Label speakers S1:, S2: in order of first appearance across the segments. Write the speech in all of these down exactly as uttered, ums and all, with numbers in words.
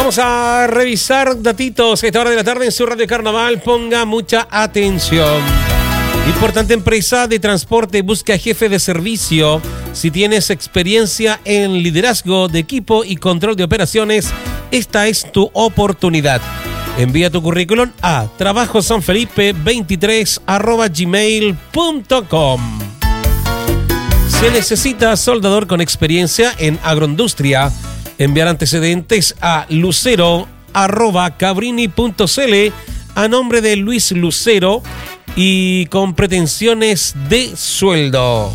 S1: Vamos a revisar datitos a esta hora de la tarde en su Radio Carnaval. Ponga mucha atención. Importante empresa de transporte busca jefe de servicio. Si tienes experiencia en liderazgo de equipo y control de operaciones, esta es tu oportunidad. Envía tu currículum a trabajosanfelipe veintitrés arroba gmail punto com. Se necesita soldador con experiencia en agroindustria. Enviar antecedentes a lucero arroba cabrini punto cl a nombre de Luis Lucero y con pretensiones de sueldo.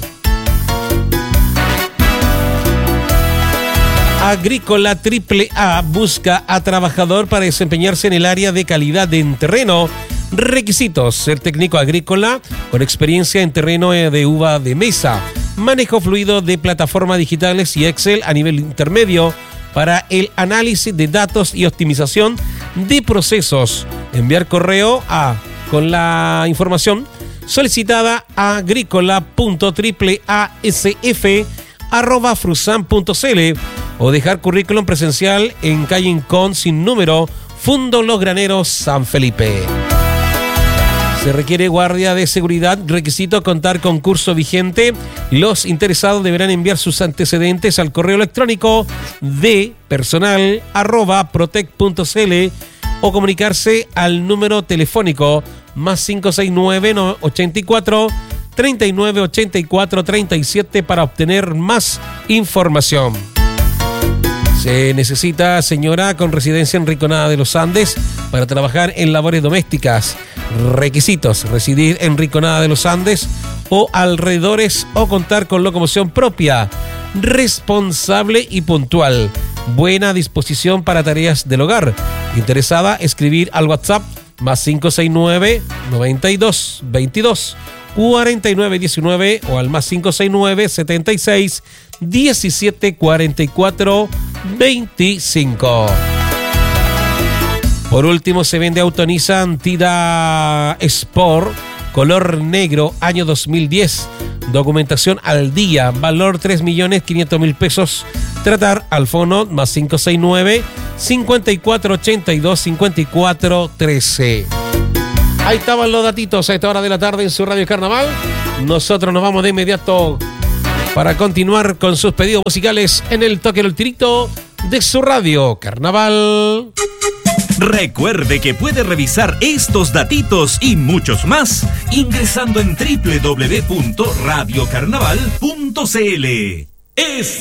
S1: Agrícola triple A busca a trabajador para desempeñarse en el área de calidad en terreno. Requisitos: ser técnico agrícola con experiencia en terreno de uva de mesa, manejo fluido de plataformas digitales y Excel a nivel intermedio para el análisis de datos y optimización de procesos. Enviar correo a con la información solicitada a agrícola.triple-asf arroba frusan punto cl o dejar currículum presencial en calle Incón sin número, Fundo Los Graneros, San Felipe. Se requiere guardia de seguridad, requisito contar con curso vigente. Los interesados deberán enviar sus antecedentes al correo electrónico de personal arroba protec punto cl o comunicarse al número telefónico más cinco seis nueve, ochenta y cuatro, treinta y nueve, ochenta y cuatro, treinta y siete para obtener más información. Se necesita señora con residencia en Rinconada de los Andes para trabajar en labores domésticas. Requisitos: residir en Rinconada de los Andes o alrededores o contar con locomoción propia. Responsable y puntual. Buena disposición para tareas del hogar. Interesada, escribir al WhatsApp más cinco seis nueve, noventa y dos, veintidós, cuarenta y nueve diecinueve o al más cinco seis nueve, setenta y seis, diecisiete, cuarenta y cuatro, veinticinco. Por último, se vende auto Nissan Tida Sport color negro año dos mil diez. Documentación al día, valor tres millones quinientos mil pesos. Tratar al fono más cinco seis nueve, cincuenta y cuatro ochenta y dos, cincuenta y cuatro trece. Ahí estaban los datitos a esta hora de la tarde en su Radio Carnaval. Nosotros nos vamos de inmediato para continuar con sus pedidos musicales en el toque del tirito de su Radio Carnaval.
S2: Recuerde que puede revisar estos datitos y muchos más ingresando en doble u doble u doble u punto radio carnaval punto cl. Es